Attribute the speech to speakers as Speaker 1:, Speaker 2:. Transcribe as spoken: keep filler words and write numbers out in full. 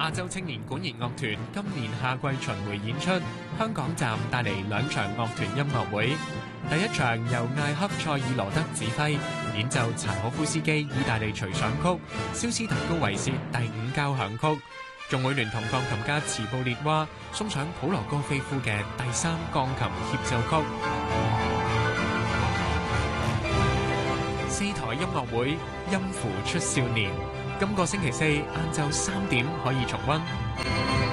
Speaker 1: 亞洲青年管弦樂團今年夏季巡迴演出，香港站帶嚟兩場樂團音樂會。第一場由艾克塞爾羅德指揮演奏柴可夫斯基意大利隨想曲、肖斯塔高維契第五交響曲，仲會聯同鋼琴家茨布列娃送上普羅戈菲夫嘅第三鋼琴協奏曲。四台音樂會，音符出少年，今個星期四晏晝三點可以重溫。